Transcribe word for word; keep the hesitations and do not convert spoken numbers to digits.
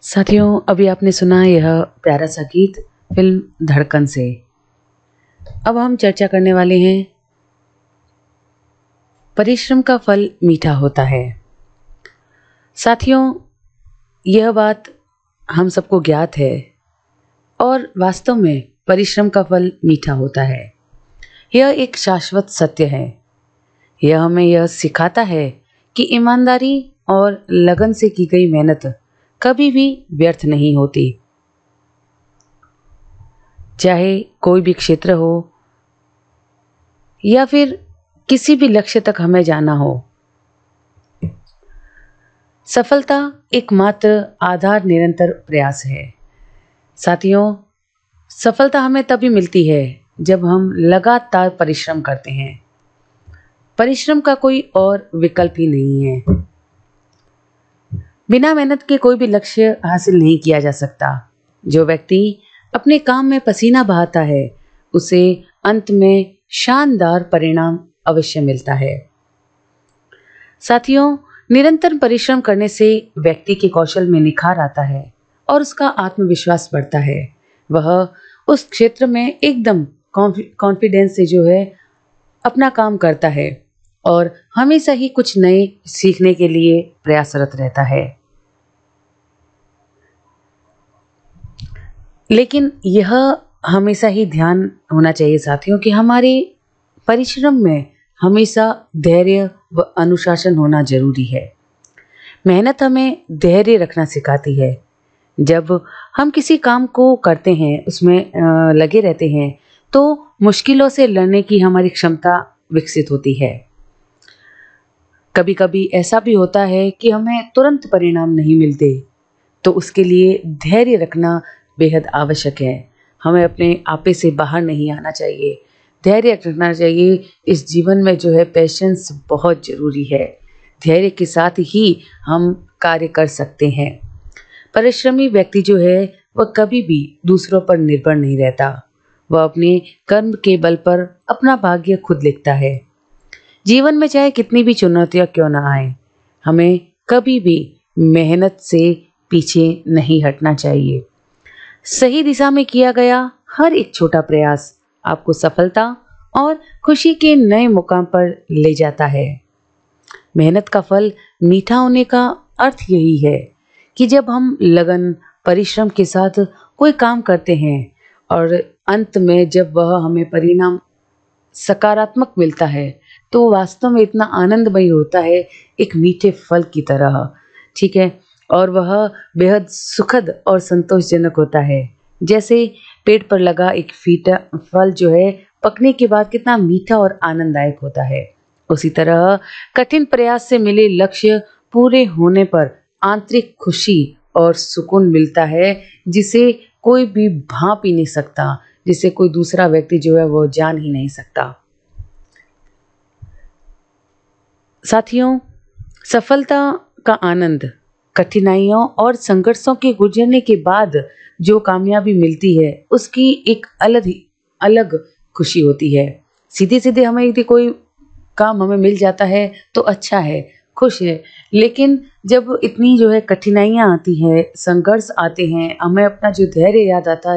साथियों, अभी आपने सुना यह प्यारा सा गीत फ़िल्म धड़कन से। अब हम चर्चा करने वाले हैं परिश्रम का फल मीठा होता है। साथियों, यह बात हम सबको ज्ञात है और वास्तव में परिश्रम का फल मीठा होता है। यह एक शाश्वत सत्य है। यह हमें यह सिखाता है कि ईमानदारी और लगन से की गई मेहनत कभी भी व्यर्थ नहीं होती। चाहे कोई भी क्षेत्र हो या फिर किसी भी लक्ष्य तक हमें जाना हो, सफलता एकमात्र आधार निरंतर प्रयास है। साथियों, सफलता हमें तभी मिलती है जब हम लगातार परिश्रम करते हैं। परिश्रम का कोई और विकल्प ही नहीं है। बिना मेहनत के कोई भी लक्ष्य हासिल नहीं किया जा सकता। जो व्यक्ति अपने काम में पसीना बहाता है, उसे अंत में शानदार परिणाम अवश्य मिलता है। साथियों, निरंतर परिश्रम करने से व्यक्ति के कौशल में निखार आता है और उसका आत्मविश्वास बढ़ता है। वह उस क्षेत्र में एकदम कॉन्फिडेंस से जो है अपना काम करता है और हमेशा ही कुछ नए सीखने के लिए प्रयासरत रहता है। लेकिन यह हमेशा ही ध्यान होना चाहिए साथियों कि हमारे परिश्रम में हमेशा धैर्य व अनुशासन होना जरूरी है। मेहनत हमें धैर्य रखना सिखाती है। जब हम किसी काम को करते हैं, उसमें लगे रहते हैं, तो मुश्किलों से लड़ने की हमारी क्षमता विकसित होती है। कभी कभी ऐसा भी होता है कि हमें तुरंत परिणाम नहीं मिलते, तो उसके लिए धैर्य रखना बेहद आवश्यक है। हमें अपने आपे से बाहर नहीं आना चाहिए, धैर्य रखना चाहिए। इस जीवन में जो है पेशेंस बहुत ज़रूरी है। धैर्य के साथ ही हम कार्य कर सकते हैं। परिश्रमी व्यक्ति जो है वह कभी भी दूसरों पर निर्भर नहीं रहता। वह अपने कर्म के बल पर अपना भाग्य खुद लिखता है। जीवन में चाहे कितनी भी चुनौतियां क्यों ना आए, हमें कभी भी मेहनत से पीछे नहीं हटना चाहिए। सही दिशा में किया गया हर एक छोटा प्रयास आपको सफलता और खुशी के नए मुकाम पर ले जाता है। मेहनत का फल मीठा होने का अर्थ यही है कि जब हम लगन परिश्रम के साथ कोई काम करते हैं और अंत में जब वह हमें परिणाम सकारात्मक मिलता है, तो वास्तव में इतना आनंदमय होता है, एक मीठे फल की तरह। ठीक है, और वह बेहद सुखद और संतोषजनक होता है। जैसे पेड़ पर लगा एक फीटा फल जो है पकने के बाद कितना मीठा और आनंददायक होता है, उसी तरह कठिन प्रयास से मिले लक्ष्य पूरे होने पर आंतरिक खुशी और सुकून मिलता है, जिसे कोई भी भांप ही नहीं सकता, जिसे कोई दूसरा व्यक्ति जो है वो जान ही नहीं सकता। साथियों, सफलता का आनंद कठिनाइयों और संघर्षों के गुजरने के बाद जो कामयाबी मिलती है, उसकी एक अलग ही अलग खुशी होती है। सीधे सीधे हमें यदि कोई काम हमें मिल जाता है तो अच्छा है, खुश है। लेकिन जब इतनी जो है कठिनाइयाँ आती हैं, संघर्ष आते हैं, हमें अपना जो धैर्य याद आता है,